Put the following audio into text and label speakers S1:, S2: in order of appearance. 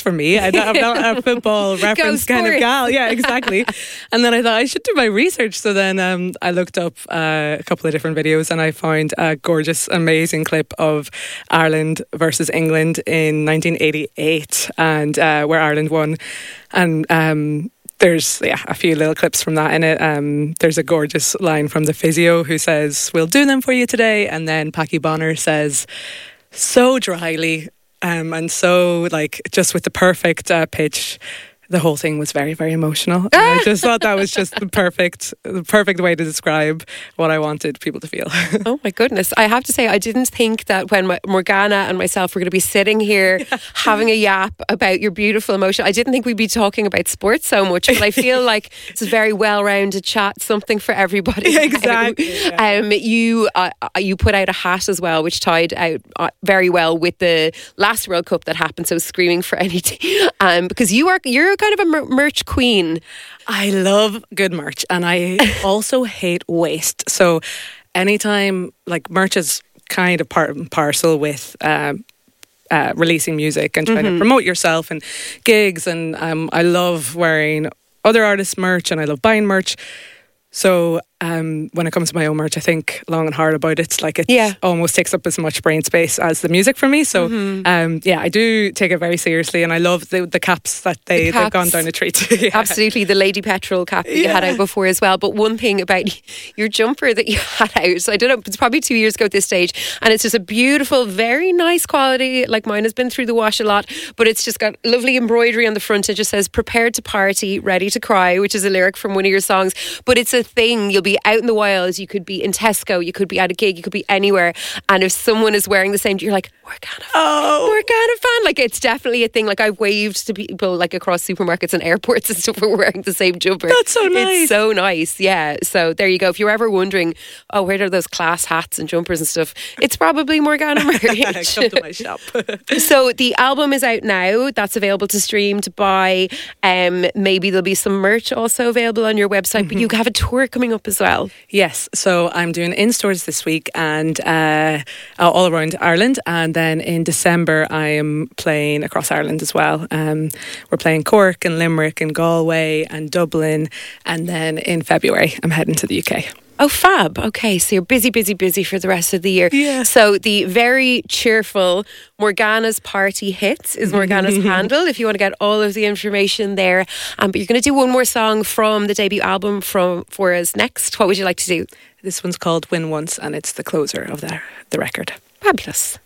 S1: for me. I'm not a football reference kind of gal. Yeah, exactly. And then I thought I should do my research. So then I looked up a couple of different videos and I found a gorgeous, amazing clip of Ireland versus England in 1988 and where Ireland won. And there's a few little clips from that in it. There's a gorgeous line from the physio who says, "We'll do them for you today." And then Packie Bonner says so dryly and so like just with the perfect pitch. The whole thing was very, very emotional. And I just thought that was just the perfect way to describe what I wanted people to feel.
S2: Oh my goodness. I have to say, I didn't think that when Morgana and myself were going to be sitting here having a yap about your beautiful emotion, I didn't think we'd be talking about sports so much, but I feel like it's a very well-rounded chat, something for everybody.
S1: Exactly. Yeah.
S2: You put out a hat as well, which tied out very well with the last World Cup that happened, so Screaming for Anything. Because you're kind of a merch queen.
S1: I love good merch and I also hate waste. So anytime, like, merch is kind of part and parcel with releasing music and trying to promote yourself and gigs, and I love wearing other artists' merch and I love buying merch. So when it comes to my own merch, I think long and hard about it. Like it almost takes up as much brain space as the music for me. So I do take it very seriously, and I love the caps that they've gone down a treat.
S2: Absolutely, the Lady Petrol cap that you had out before as well. But one thing about your jumper that you had out, so I don't know, it's probably 2 years ago at this stage, and it's just a beautiful, very nice quality. Like mine has been through the wash a lot, but it's just got lovely embroidery on the front. It just says "Prepared to party, ready to cry," which is a lyric from one of your songs. But it's a thing. You'll be out in the wilds, you could be in Tesco, you could be at a gig, you could be anywhere, and if someone is wearing the same, you're like, Morgana fan. Like, it's definitely a thing. Like, I've waved to people like across supermarkets and airports and stuff for wearing the same jumper.
S1: That's so nice.
S2: It's so nice. Yeah, so there you go. If you're ever wondering, where are those class hats and jumpers and stuff, it's probably Morgana merch.
S1: Come to my shop.
S2: So the album is out now. That's available to stream, to buy. Maybe there'll be some merch also available on your website, but you have a tour coming up as well.
S1: Yes, so I'm doing in-stores this week and all around Ireland, and then in December I am playing across Ireland as well. We're playing Cork and Limerick and Galway and Dublin, and then in February I'm heading to the UK.
S2: Oh, fab. Okay, so you're busy for the rest of the year.
S1: Yeah.
S2: So the very cheerful Morgana's Party Hits is Morgana's handle if you want to get all of the information there. But you're going to do one more song from the debut album for us next. What would you like to do?
S1: This one's called Win Once, and it's the closer of the record.
S2: Fabulous.